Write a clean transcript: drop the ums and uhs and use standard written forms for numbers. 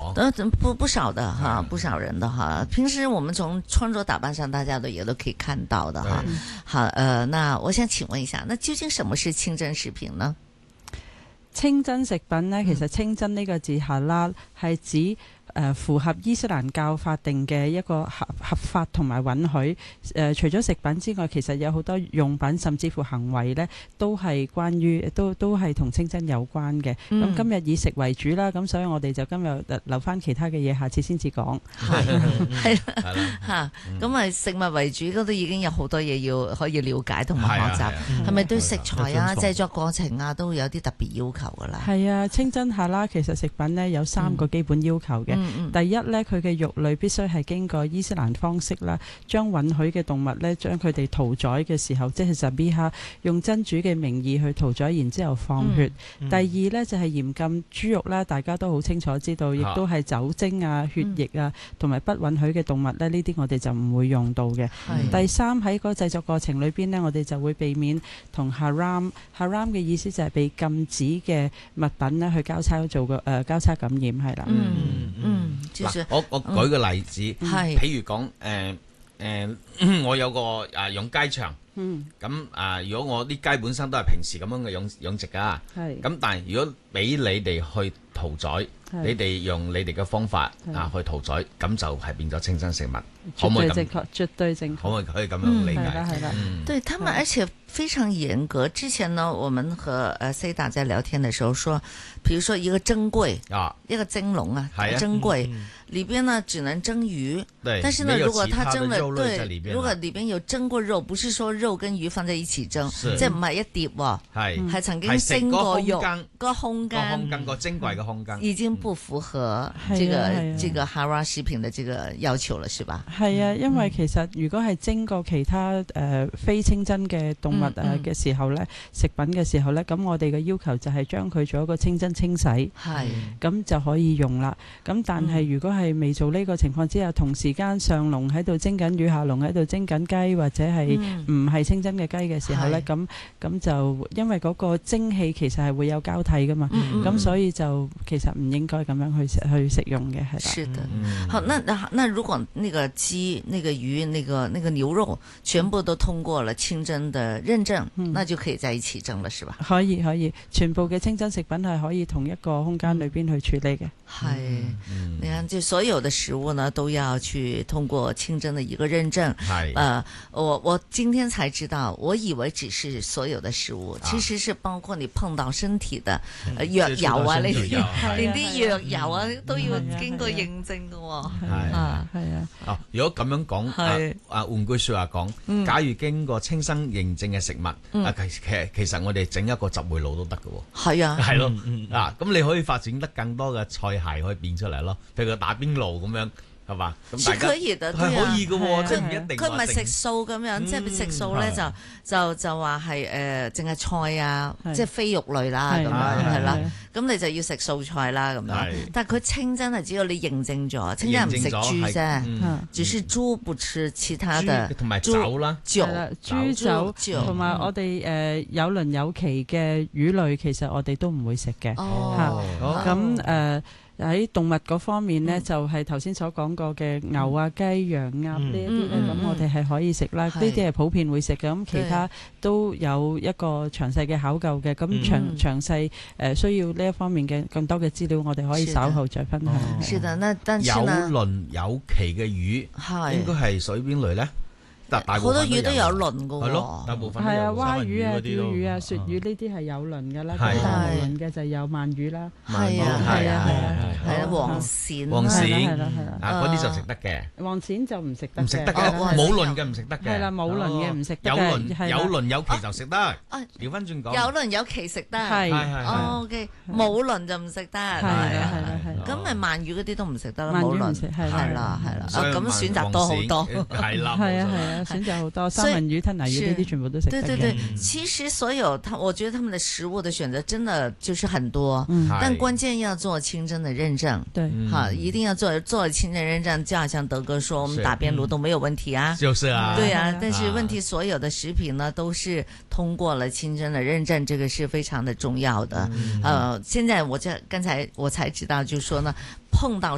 不少的哈，不少人的哈。平時我們從穿着打扮上，大家也都可以看到的哈。好，那我想請問一下，那究竟什麼是清真食品呢？ 清真食品呢，其實清真呢個字哈拉係指符合伊斯蘭教法定嘅一個合法同埋允許。除咗食品之外，其實有好多用品甚至乎行為呢，都係關於都係同清真有關嘅。咁今日以食為主啦，咁所以我哋就今日留翻其他嘅嘢，下次先至講。 係嚇，咁啊食物為主，嗰度已經有好多嘢可以了解同埋學習。係咪對食材啊、製作過程啊都有啲特別要求㗎啦？係啊，清真哈拉其實食品呢有3個基本要求嘅。第一呢，佢嘅肉類必須係經過伊斯蘭方式啦，將允許嘅動物呢，將佢哋屠宰嘅時候，即係zabiha，用真主嘅名義去屠宰，然之後放血。第二呢，就係嚴禁豬肉啦，大家都好清楚知道，亦都係酒精啊、血液啊，同埋不允許嘅動物呢，呢啲我哋就唔會用到嘅。第三，喺個製作過程裏邊呢，我哋就會避免同 haram 嘅意思就係被禁止嘅物品呢去交叉做個交叉感染係啦。 我舉個例子，譬如講我有個養雞場，咁如果我啲雞本身都係平時咁樣嘅養殖噶，咁但係如果俾你哋去屠宰，你哋用你哋嘅方法去屠宰，咁就係變咗清真食物，可唔可以咁？ 絕對正確， 可以咁樣理解？ 係啦， 對他們，而且非常嚴格。之前呢，我們和Seda 在聊天的時候說，譬如說一個蒸櫃一個蒸籠啊，蒸櫃裏邊呢只能蒸魚，但是呢，如果它蒸的對，如果裏邊有蒸過肉，不是說肉跟魚放在一起蒸，即係唔係一碟喎，係曾經蒸過肉，個空間個蒸櫃嘅空間已經不符合這個 Haram 食品的這個要求了，是吧？ 係啊，因為其實如果係蒸過其他非清真嘅動物嘅時候呢，食品嘅時候呢，咁我哋嘅要求就係將佢做一個清真清洗，咁就可以用啦。咁但係如果係未做呢個情況之下，同時間上籠喺度蒸緊魚，下籠喺度蒸緊雞，或者係唔係清真嘅雞嘅時候呢，咁就因為嗰個蒸汽其實係會有交替噶嘛，咁所以就其實唔應該咁樣去食用嘅，係啦。 是的，好，那如果那個雞、那個魚、那個牛肉全部都通過了清真的認證，那就可以在一起蒸了，是吧？ 可以，全部嘅清真食品係可以同一個空間裏邊去處理嘅。 係，你看，就所有的食物呢都要去通過清真的一個認證。我今天才知道，我以為只是所有的食物，其實是包括你碰到身體的藥油啊，呢啲連啲藥油啊都要經過認證嘅喎。 係啊。 如果咁樣講，換句説話講，假如經過清真認證嘅食物，其實我哋整一個集會爐都得嘅喎。係啊。係咯。咁你可以發展得更多嘅菜系可以變出嚟咯，譬如個打邊爐咁樣，係嘛？ 係可以嘅， 係可以嘅喎，即係唔一定。 佢唔係食素咁樣，即係食素咧就話係淨係菜啊，即係非肉類啦咁樣係啦。咁你就要食素菜啦咁樣。但係佢清真係只要你認證咗，清真唔食豬啫，只是豬不吃其他的。 同埋酒啦， 豬酒同埋我哋有鱗有鰭嘅魚類，其實我哋都唔會食嘅。咁喺動物嗰方面呢，就係頭先所講過嘅牛啊、雞、羊、鴨呢一啲咧，咁我哋係可以食啦。呢啲係普遍會食嘅，咁其他都有一個詳細嘅考究嘅。咁詳細需要呢一方面嘅更多嘅資料，我哋可以稍後再分享。 是的，但是呢有鱗有鰭嘅魚，應該係屬於邊類呢？ 好多魚都有鱗噶喎， 係咯，大部分係啊，蛙魚啊、釣魚啊、鱈魚呢啲係有鱗噶啦，但係冇鱗嘅就有鰻魚啦， 係啊，黃鱔嗰啲就食得嘅， 黃鱔就唔食得， 唔食得嘅，冇鱗嘅唔食得嘅， 係啦，冇鱗嘅唔食得， 有鱗有鰭就食得，調翻轉講， 有鱗有鰭食得， 係 ，OK，冇鱗就唔食得，係啊，咁咪鰻魚嗰啲都唔食得啦，冇鱗，係啦，咁選擇多好多， 係啦， 係啊，選擇好多，三文魚、吞拿魚呢啲全部都食得嘅。 對，其實所有我覺得他們的食物的選擇真的就是很多，但關鍵要做清真的認證， 對， 一定要做清真認證，就好像德哥說，我們打邊爐都沒有問題啊， 就是啊， 對啊，但是問題所有的食品呢都是通過了清真的認證，這個是非常的重要的。現在剛才我才知道，就是說呢，碰到